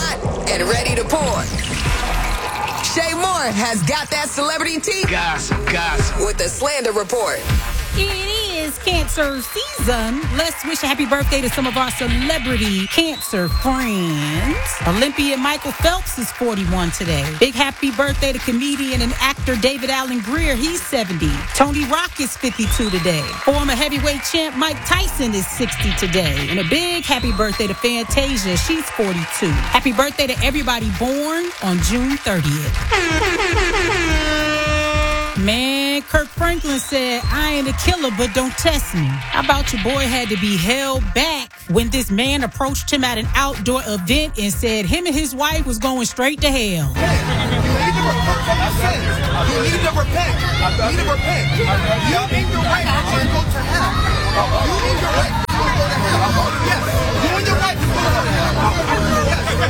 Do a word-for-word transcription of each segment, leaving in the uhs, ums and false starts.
hot and ready to pour. Shay Moore has got that celebrity tea. Gossip, gossip. With the Slander Report. It is cancer season. Let's wish a happy birthday to some of our celebrity cancer friends. Olympian Michael Phelps is forty-one today. Big happy birthday to comedian and actor David Alan Grier. He's seventy. Tony Rock is fifty-two today. Former heavyweight champ Mike Tyson is sixty today. And a big happy birthday to Fantasia. She's forty-two. Happy birthday to everybody born on June thirtieth. Man, Kirk Franklin said, I ain't a killer, but don't test me. How about your boy had to be held back when this man approached him at an outdoor event and said him and his wife was going straight to hell. You need to repent. You need to repent. You need the right to go to hell. You need the right to go to hell. Yes. You and your wife is going to hell.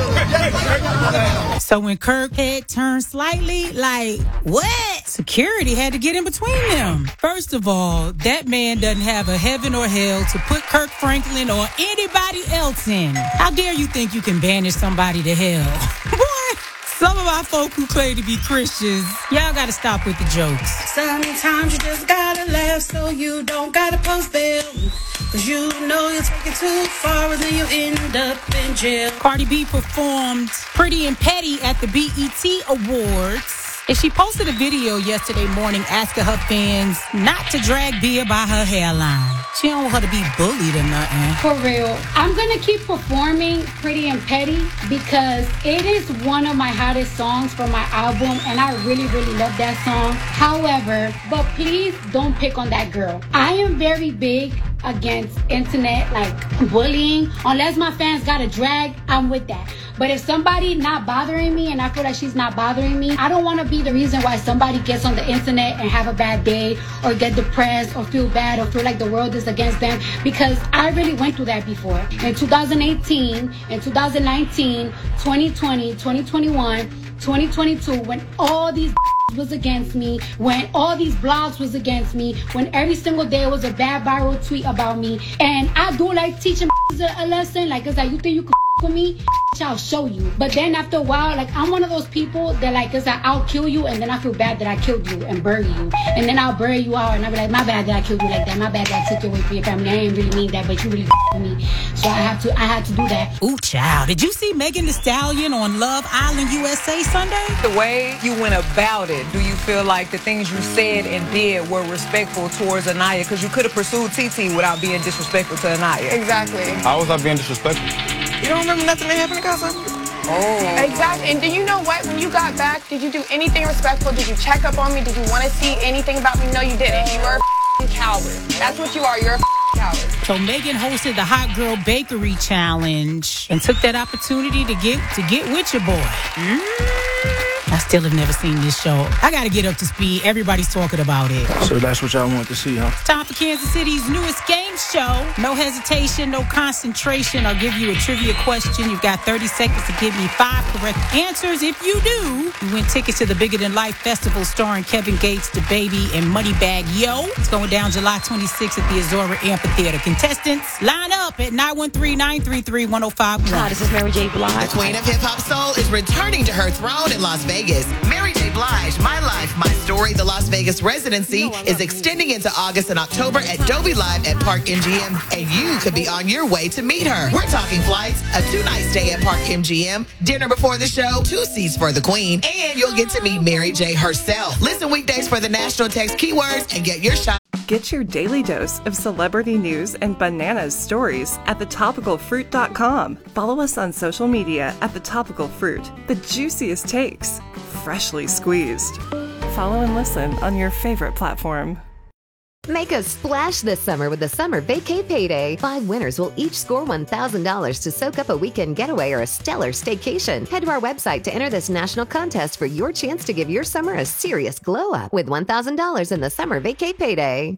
So when Kirk head turned slightly, like, what? Security had to get in between them. First of all, that man doesn't have a heaven or hell to put Kirk Franklin or anybody else in. How dare you think you can banish somebody to hell? Boy, some of our folk who claim to be Christians, y'all gotta stop with the jokes. Sometimes you just gotta laugh so you don't gotta post bail. Cause you know you'll take it too far and then you end up in jail. Cardi B performed Pretty and Petty at the B E T Awards. And she posted a video yesterday morning asking her fans not to drag Bia by her hairline. She don't want her to be bullied or nothing. For real. I'm going to keep performing Pretty and Petty because it is one of my hottest songs from my album and I really, really love that song. However, but please don't pick on that girl. I am very big against internet like bullying. Unless my fans got a drag, I'm with that. But if somebody not bothering me and I feel like she's not bothering me, I don't want to be the reason why somebody gets on the internet and have a bad day or get depressed or feel bad or feel like the world is against them, because I really went through that before. In two thousand eighteen, in two thousand nineteen, twenty twenty, twenty twenty-one, twenty twenty-two, when all these was against me, when all these blogs was against me, when every single day was a bad viral tweet about me, and I do like teaching a lesson, like it's like, you think you can with me, I'll show you. But then after a while, like I'm one of those people that like it's like I'll kill you and then I feel bad that I killed you and bury you, and then I'll bury you out and I'll be like, my bad that I killed you like that, my bad that I took you away from your family. I didn't really mean that, but you really with me, so I have to I had to do that. Ooh, child, did you see Megan Thee Stallion on Love Island U S A Sunday? The way you went about it, do you feel like the things you said and did were respectful towards Anaya? Because you could have pursued T T without being disrespectful to Anaya. Exactly. How was I being disrespectful? You don't remember nothing that happened to Casa? Oh. Exactly. And do you know what? When you got back, did you do anything respectful? Did you check up on me? Did you want to see anything about me? No, you didn't. You were a coward. That's what you are. You're a coward. So Megan hosted the Hot Girl Bakery Challenge and took that opportunity to get to get with your boy. Mm. I still have never seen this show. I got to get up to speed. Everybody's talking about it. So that's what y'all want to see, huh? It's time for Kansas City's newest game show. No hesitation, no concentration. I'll give you a trivia question. You've got thirty seconds to give me five correct answers. If you do, you win tickets to the Bigger Than Life Festival starring Kevin Gates, DaBaby, and Moneybagg Yo. It's going down July twenty-sixth at the Azora Amphitheater. Contestants, line up at nine one three, nine three three, one oh five one. Hi, this is Mary J. Blige. The queen of hip-hop soul is returning to her throne in Las Vegas. Mary J. Blige, My Life, My Story. The Las Vegas residency is extending into August and October at Dolby Live at Park M G M, and you could be on your way to meet her. We're talking flights, a two-night stay at Park M G M, dinner before the show, two seats for the queen, and you'll get to meet Mary J. herself. Listen weekdays for the national text keywords and get your shot. Get your daily dose of celebrity news and bananas stories at the topical fruit dot com. Follow us on social media at The Topical Fruit. The juiciest takes, freshly squeezed. Follow and listen on your favorite platform. Make a splash this summer with the Summer Vacay Payday. Five winners will each score one thousand dollars to soak up a weekend getaway or a stellar staycation. Head to our website to enter this national contest for your chance to give your summer a serious glow up with one thousand dollars in the Summer Vacay Payday.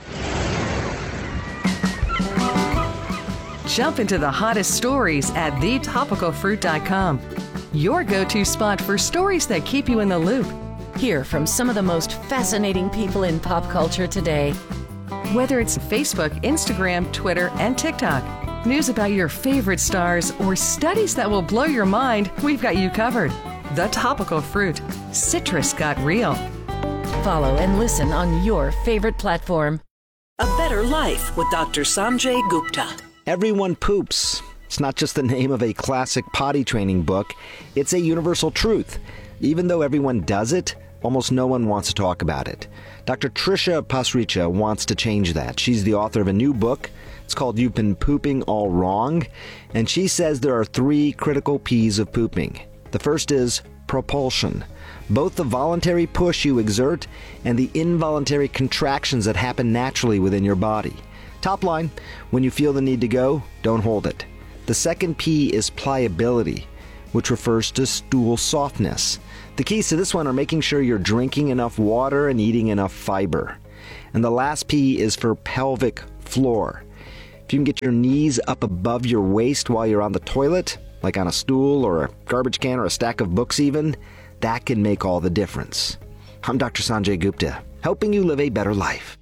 Jump into the hottest stories at the topical fruit dot com. Your go-to spot for stories that keep you in the loop. Hear from some of the most fascinating people in pop culture today. Whether it's Facebook, Instagram, Twitter, and TikTok, news about your favorite stars, or studies that will blow your mind, we've got you covered. The Topical Fruit. Citrus got real. Follow and listen on your favorite platform. A Better Life with Doctor Sanjay Gupta. Everyone poops. It's not just the name of a classic potty training book. It's a universal truth. Even though everyone does it, almost no one wants to talk about it. Doctor Trisha Pasricha wants to change that. She's the author of a new book. It's called You've Been Pooping All Wrong. And she says there are three critical P's of pooping. The first is propulsion. Both the voluntary push you exert and the involuntary contractions that happen naturally within your body. Top line, when you feel the need to go, don't hold it. The second P is pliability, which refers to stool softness. The keys to this one are making sure you're drinking enough water and eating enough fiber. And the last P is for pelvic floor. If you can get your knees up above your waist while you're on the toilet, like on a stool or a garbage can or a stack of books even, that can make all the difference. I'm Doctor Sanjay Gupta, helping you live a better life.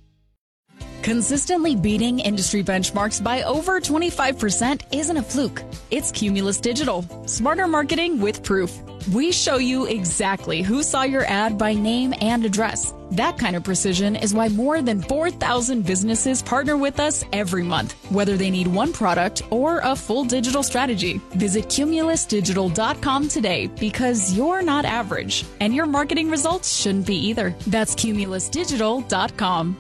Consistently beating industry benchmarks by over twenty-five percent isn't a fluke. It's Cumulus Digital. Smarter marketing with proof. We show you exactly who saw your ad by name and address. That kind of precision is why more than four thousand businesses partner with us every month, whether they need one product or a full digital strategy. Visit cumulus digital dot com today, because you're not average, and your marketing results shouldn't be either. That's cumulus digital dot com.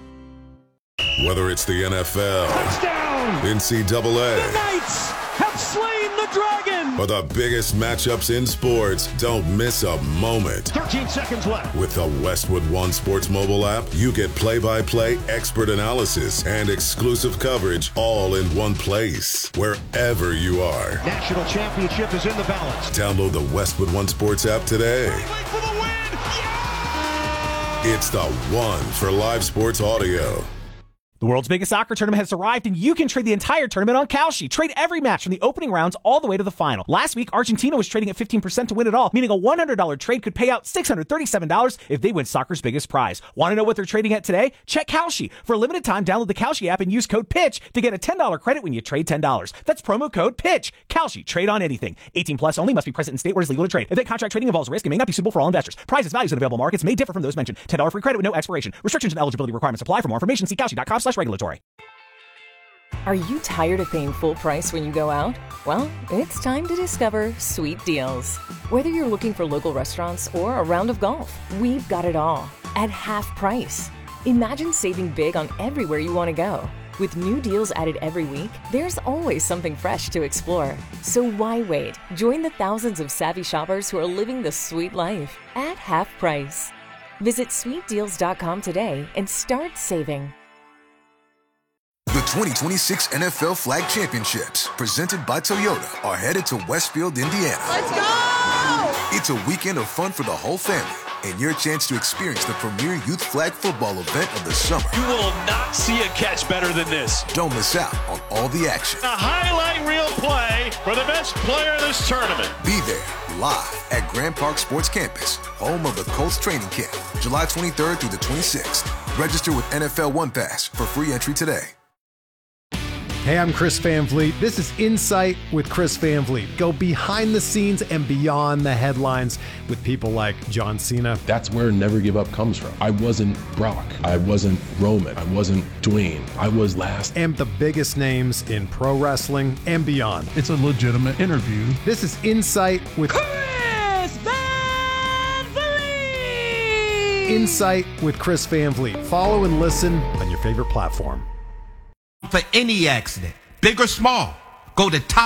Whether it's the N F L, touchdown, N C double A, the Knights have slain the dragon, or the biggest matchups in sports, don't miss a moment. thirteen seconds left. With the Westwood One Sports mobile app, you get play-by-play, expert analysis, and exclusive coverage all in one place, wherever you are. National championship is in the balance. Download the Westwood One Sports app today. For the win. Yeah! It's the one for live sports audio. The world's biggest soccer tournament has arrived, and you can trade the entire tournament on Kalshi. Trade every match from the opening rounds all the way to the final. Last week, Argentina was trading at fifteen percent to win it all, meaning a one hundred dollars trade could pay out six hundred thirty-seven dollars if they win soccer's biggest prize. Want to know what they're trading at today? Check Kalshi. For a limited time, download the Kalshi app and use code PITCH to get a ten dollars credit when you trade ten dollars. That's promo code PITCH. Kalshi. Trade on anything. eighteen plus only. Must be present in state where it's legal to trade. Event contract trading involves risk and may not be suitable for all investors. Prices, values, and available markets may differ from those mentioned. ten dollars free credit with no expiration. Restrictions and eligibility requirements apply. For more information, see kalshi dot com slash regulatory. Are you tired of paying full price when you go out? Well, it's time to discover Sweet Deals. Whether you're looking for local restaurants or a round of golf, we've got it all at half price. Imagine saving big on everywhere you want to go. With new deals added every week, there's always something fresh to explore. So why wait? Join the thousands of savvy shoppers who are living the sweet life at half price. Visit sweet deals dot com today and start saving. The twenty twenty-six N F L Flag Championships, presented by Toyota, are headed to Westfield, Indiana. Let's go! It's a weekend of fun for the whole family, and your chance to experience the premier youth flag football event of the summer. You will not see a catch better than this. Don't miss out on all the action. A highlight reel play for the best player of this tournament. Be there, live at Grand Park Sports Campus, home of the Colts training camp, July twenty-third through the twenty-sixth. Register with N F L One Pass for free entry today. Hey, I'm Chris Van Vliet. This is Insight with Chris Van Vliet. Go behind the scenes and beyond the headlines with people like John Cena. That's where Never Give Up comes from. I wasn't Brock. I wasn't Roman. I wasn't Dwayne. I was last. And the biggest names in pro wrestling and beyond. It's a legitimate interview. This is Insight with Chris Van Vliet! Insight with Chris Van Vliet. Follow and listen on your favorite platform. For any accident, big or small, go to top